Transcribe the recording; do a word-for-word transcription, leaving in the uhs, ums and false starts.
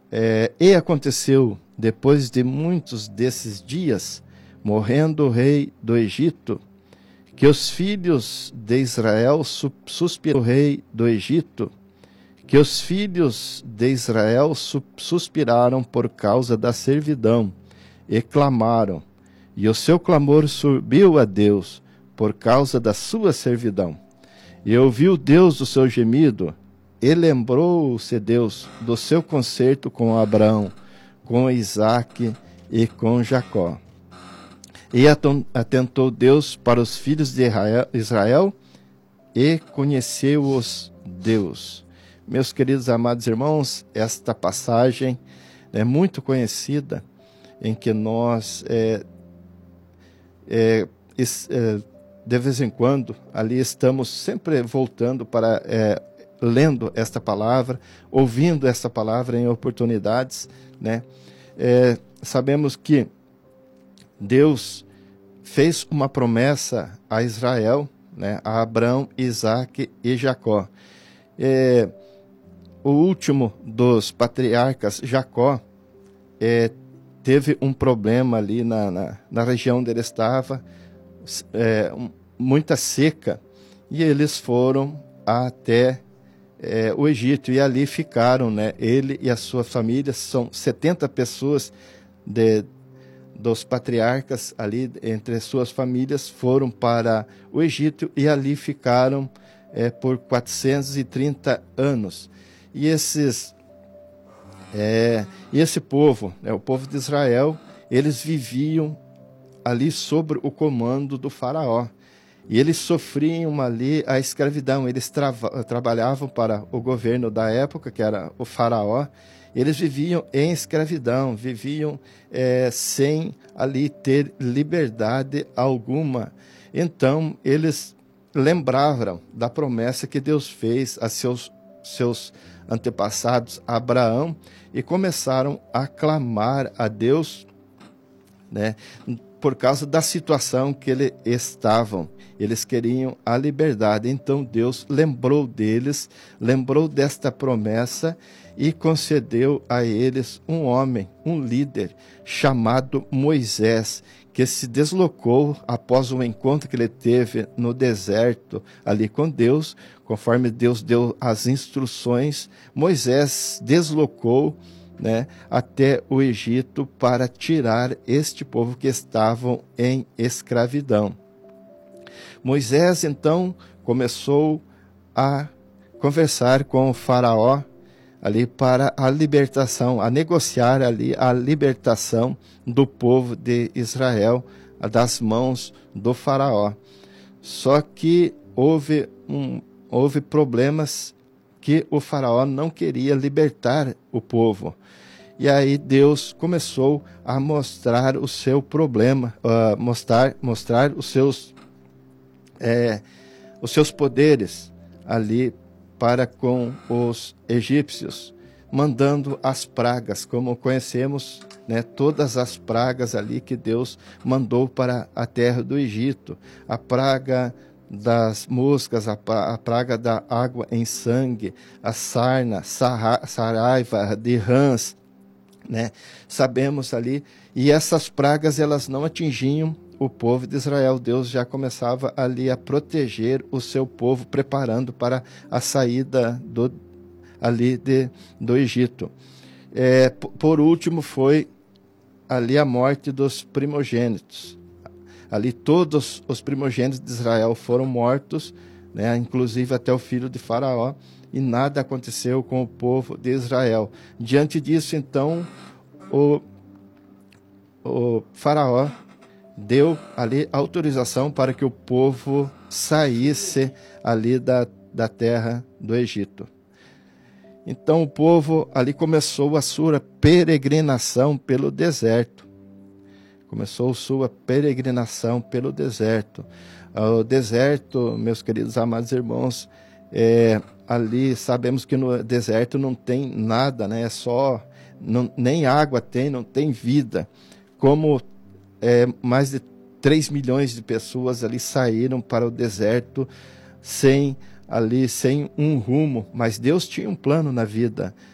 É, e aconteceu, depois de muitos desses dias, morrendo o rei do Egito, que os filhos de Israel su suspiraram, o rei do Egito, que os filhos de Israel su suspiraram por causa da servidão, e clamaram, e o seu clamor subiu a Deus, por causa da sua servidão. E ouviu Deus o seu gemido, e lembrou-se Deus do seu concerto com Abraão, com Isaque e com Jacó. E atentou Deus para os filhos de Israel, e conheceu-os Deus. Meus queridos amados irmãos, esta passagem é muito conhecida, em que nós, é, é, é, de vez em quando, ali estamos sempre voltando para, é, lendo esta palavra, ouvindo esta palavra em oportunidades, né? É, sabemos que Deus fez uma promessa a Israel, né, a Abraão, Isaque e Jacó. É, o último dos patriarcas, Jacó, é, teve um problema ali na, na, na região onde ele estava, é, um, muita seca, e eles foram até é, o Egito, e ali ficaram, né, ele e a sua família, são setenta pessoas de, dos patriarcas ali, entre suas famílias, foram para o Egito, e ali ficaram é, por quatrocentos e trinta anos. E esses, é, esse povo, né, o povo de Israel, eles viviam ali sob o comando do faraó. E eles sofriam ali a escravidão, eles trabalhavam para o governo da época, que era o faraó. Eles viviam em escravidão, viviam é, sem ali ter liberdade alguma. Então, eles lembravam da promessa que Deus fez a seus, seus antepassados, Abraão, e começaram a clamar a Deus, né, por causa da situação que eles estavam. Eles queriam a liberdade. Então Deus lembrou deles, lembrou desta promessa e concedeu a eles um homem, um líder, chamado Moisés, que se deslocou após um encontro que ele teve no deserto ali com Deus. Conforme Deus deu as instruções, Moisés deslocou, né, até o Egito para tirar este povo que estavam em escravidão. Moisés, então, começou a conversar com o faraó ali para a libertação, a negociar ali a libertação do povo de Israel das mãos do faraó. Só que houve, um, houve problemas que o faraó não queria libertar o povo. E aí Deus começou a mostrar o seu problema, uh, mostrar, mostrar os seus, é, os seus poderes ali para com os egípcios, mandando as pragas, como conhecemos, né, todas as pragas ali que Deus mandou para a terra do Egito. A praga das moscas, a, a praga da água em sangue, a sarna, sarra, saraiva de rãs, né? Sabemos ali, e essas pragas elas não atingiam o povo de Israel. Deus já começava ali a proteger o seu povo, preparando para a saída do, ali de, do Egito. É, por último foi ali a morte dos primogênitos. Ali todos os primogênitos de Israel foram mortos, né, inclusive até o filho de Faraó, e nada aconteceu com o povo de Israel. Diante disso, então, o, o Faraó deu ali autorização para que o povo saísse ali da, da terra do Egito. Então o povo ali começou a sua peregrinação pelo deserto. Começou sua peregrinação pelo deserto. O deserto, meus queridos amados irmãos, é, ali sabemos que no deserto não tem nada, né? É só, não, nem água tem, não tem vida. Como é, mais de três milhões de pessoas ali saíram para o deserto sem, ali, sem um rumo, mas Deus tinha um plano na vida